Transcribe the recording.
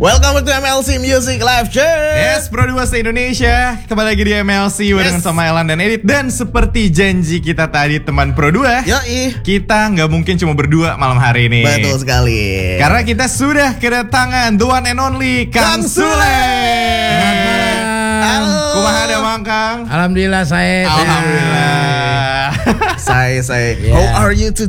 Welcome to MLC Music Live Check. Yes, Pro 2 se-Indonesia. Kembali lagi di MLC barengan sama Elan dan Edit. Dan seperti janji kita tadi teman Pro 2, Yoi, kita nggak mungkin cuma berdua malam hari ini. betul sekali. Karena kita sudah kedatangan the one and only Kang Sule. Halo. Kumaha ada Mang Kang? Alhamdulillah saya. Alhamdulillah. Saya. Yeah. How are you today?